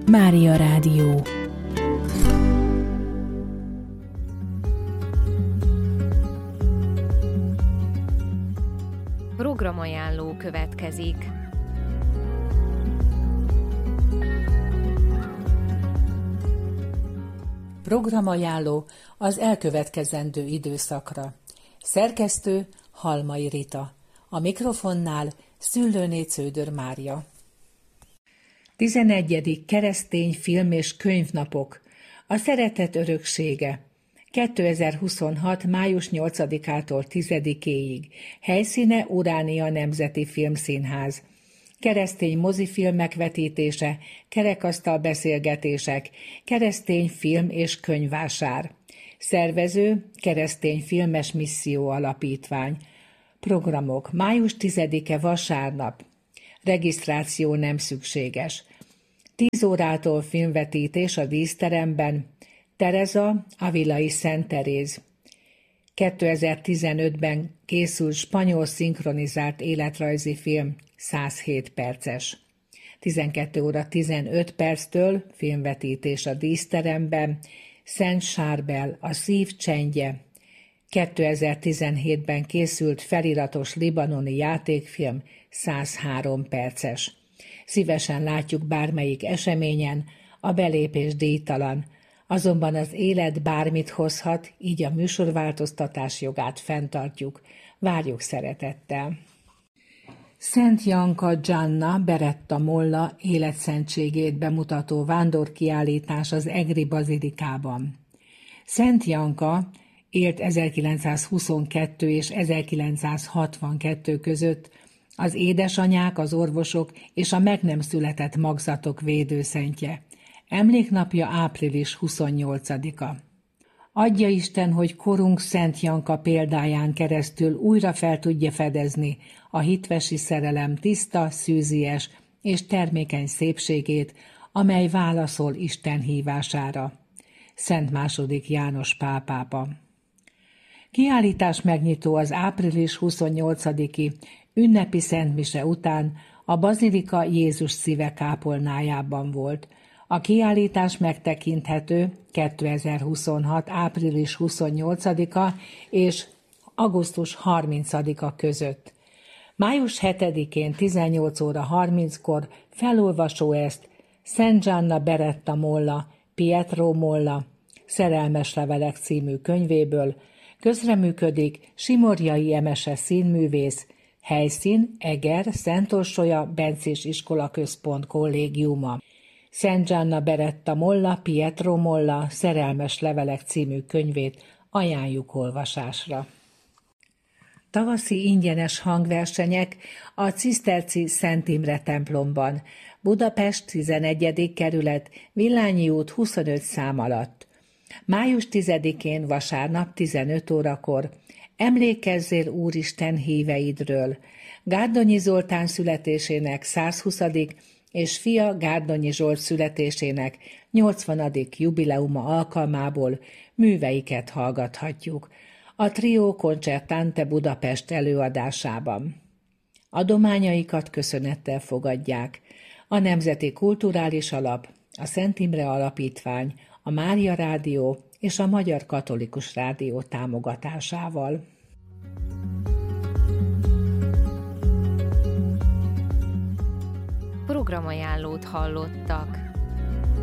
Mária Rádió. Programajánló következik. Programajánló az elkövetkezendő időszakra. Szerkesztő Halmai Rita. A mikrofonnál Szüllőné Cződör Mária. 11. keresztény film- és könyvnapok. A szeretet öröksége. 2026. május 8-ától 10-éig. Helyszíne Uránia Nemzeti Filmszínház. Keresztény mozifilmek vetítése, kerekasztal beszélgetések, keresztény film- és könyvvásár. Szervező Keresztény Filmes Misszió Alapítvány. Programok. Május 10-e vasárnap. Regisztráció nem szükséges. 10 órától filmvetítés a díszteremben. Tereza Avilai Szent Teréz. 2015-ben készült spanyol szinkronizált életrajzi film, 107 perces. 12 óra 15 perctől filmvetítés a díszteremben. Szent Sárbel, a szív csendje. 2017-ben készült feliratos libanoni játékfilm, 103 perces. Szívesen látjuk bármelyik eseményen, a belépés díjtalan, azonban az élet bármit hozhat, így a műsorváltoztatás jogát fenntartjuk. Várjuk szeretettel. Szent Janka Gianna Beretta Molla életszentségét bemutató vándorkiállítás az Egri Bazilikában. Szent Janka élt 1922 és 1962 között, az édesanyák, az orvosok és a meg nem született magzatok védőszentje. Emléknapja április 28-a. Adja Isten, hogy korunk Szent Janka példáján keresztül újra fel tudja fedezni a hitvesi szerelem tiszta, szűzies és termékeny szépségét, amely válaszol Isten hívására. Szent II. János Pál pápa. Kiállítás megnyitó az április 28-i ünnepi szentmise után a Bazilika Jézus Szíve kápolnájában volt. A kiállítás megtekinthető 2026. április 28-a és augusztus 30-a között. Május 7-én 18 óra 30-kor felolvasó ezt Szent Gianna Beretta Molla, Pietro Molla, Szerelmes levelek című könyvéből. Közreműködik Simorjai Emese színművész, helyszín Eger, Szentorsolya, Bencés Iskolaközpont kollégiuma. Szent Gianna Beretta Molla, Pietro Molla, Szerelmes levelek című könyvét ajánljuk olvasásra. Tavaszi ingyenes hangversenyek a Ciszterci Szent Imre templomban, Budapest 11. kerület, Villányi út 25 szám alatt. Május 10-én vasárnap 15 órakor emlékezzél Úristen híveidről. Gárdonyi Zoltán születésének 120. és fia Gárdonyi Zsolt születésének 80. jubileuma alkalmából műveiket hallgathatjuk a Trio Concertante Budapest előadásában. Adományaikat köszönettel fogadják a Nemzeti Kulturális Alap, a Szent Imre Alapítvány, a Mária Rádió és a Magyar Katolikus Rádió támogatásával. Programajánlót hallottak.